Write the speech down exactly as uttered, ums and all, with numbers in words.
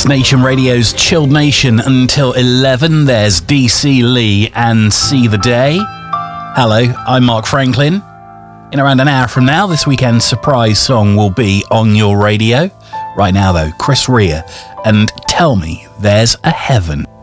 Nation Radio's Chilled Nation until eleven. There's D C Lee and See the Day. Hello, I'm Mark Franklin. In around an hour from now, this weekend's surprise song will be on your radio. Right now, though, Chris Rea and Tell Me There's a Heaven.